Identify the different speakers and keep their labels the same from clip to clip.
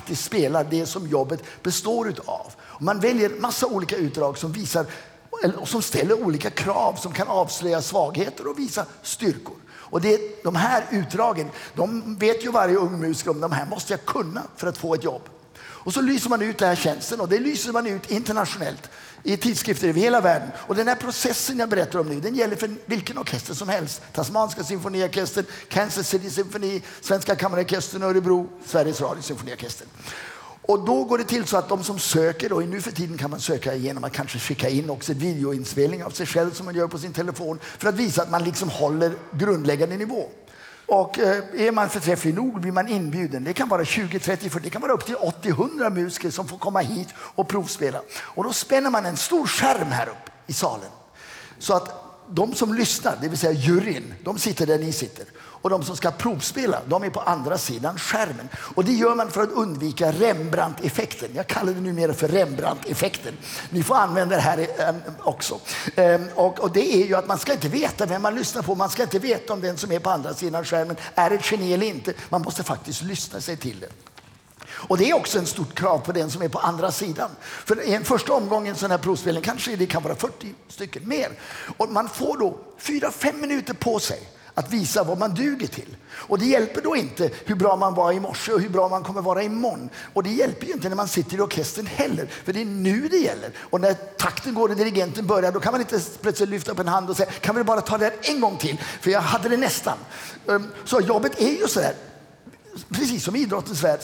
Speaker 1: faktiskt spelar det som jobbet består utav. Och man väljer massa olika utdrag som visar, eller som ställer olika krav som kan avslöja svagheter och visa styrkor. Och de här utdragen, de vet ju varje ung musiker om, de här måste jag kunna för att få ett jobb. Och så lyser man ut den här tjänsten, och det lyser man ut internationellt i tidskrifter över hela världen. Och den här processen jag berättar om nu, den gäller för vilken orkester som helst. Tasmanska symfoniorkestern, Kansas City symfoni, Svenska kammarorkestern, Örebro, Sveriges Radio symfoniorkester. Och då går det till så att de som söker, och nu för tiden kan man söka genom att kanske skicka in också videoinspelning av sig själv som man gör på sin telefon, för att visa att man liksom håller grundläggande nivå. Och är man förträfflig nog blir man inbjuden. Det kan vara 20, 30, 40, det kan vara upp till 80-100 musiker som får komma hit och provspela. Och då spänner man en stor skärm här uppe i salen. Så att de som lyssnar, det vill säga juryn, de sitter där ni sitter. Och de som ska provspela, de är på andra sidan skärmen. Och det gör man för att undvika Rembrandt-effekten. Jag kallar det numera för Rembrandt-effekten. Ni får använda det här också. Och det är ju att man ska inte veta vem man lyssnar på. Man ska inte veta om den som är på andra sidan skärmen är ett geni eller inte. Man måste faktiskt lyssna sig till det. Och det är också en stort krav på den som är på andra sidan. För i en första omgång i en sån här provspelning kanske det kan vara 40 stycken mer. Och man får då 4-5 minuter på sig att visa vad man duger till. Och det hjälper då inte hur bra man var i morse och hur bra man kommer vara imorgon. Och det hjälper ju inte när man sitter i orkestern heller. För det är nu det gäller. Och när takten går och dirigenten börjar, då kan man inte plötsligt lyfta upp en hand och säga, kan vi bara ta det en gång till? För jag hade det nästan. Så jobbet är ju så här, precis som i idrottens värld,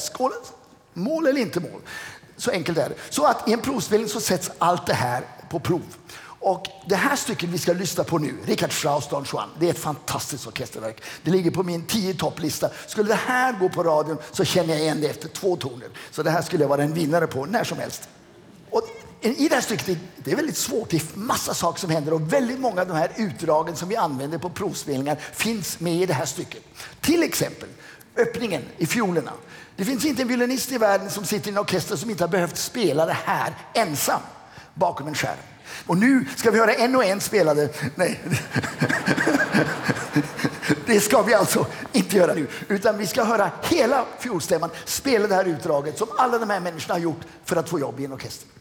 Speaker 1: mål eller inte mål. Så enkelt är det. Så att i en provspelning så sätts allt det här på prov. Och det här stycket vi ska lyssna på nu, Richard Strauss Don Juan, det är ett fantastiskt orkesterverk. Det ligger på min 10-topplista. Skulle det här gå på radion så känner jag igen det efter 2 toner. Så det här skulle jag vara en vinnare på när som helst. Och i det här stycket, det är väldigt svårt, det är massa saker som händer, och väldigt många av de här utdragen som vi använder på provspelningar finns med i det här stycket. Till exempel öppningen i fiolerna. Det finns inte en violinist i världen som sitter i en orkester som inte har behövt spela det här ensam bakom en skärm. Och nu ska vi höra en och en spelade. Nej. Det ska vi alltså inte göra nu. Utan vi ska höra hela fiolstämman spela det här utdraget som alla de här människorna har gjort för att få jobb i en orkester.